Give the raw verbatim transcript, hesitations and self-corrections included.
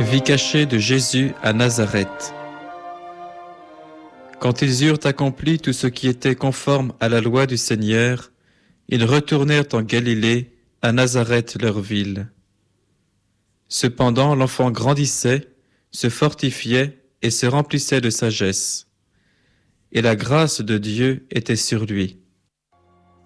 Vie cachée de Jésus à Nazareth. Quand ils eurent accompli tout ce qui était conforme à la loi du Seigneur, ils retournèrent en Galilée, à Nazareth leur ville. Cependant l'enfant grandissait, se fortifiait et se remplissait de sagesse. Et la grâce de Dieu était sur lui.